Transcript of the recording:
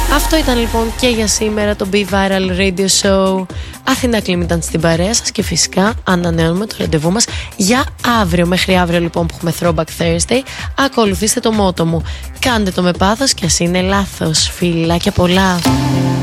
Αυτό ήταν λοιπόν και για σήμερα το Be Viral Radio Show. Αθηνά Κλίμ ήταν στην παρέα σας και φυσικά ανανεώνουμε το ραντεβού μας για αύριο. Μέχρι αύριο λοιπόν που έχουμε Throwback Thursday. Ακολουθήστε το μότο μου. Κάντε το με πάθος και ας είναι λάθος. Φιλάκια πολλά.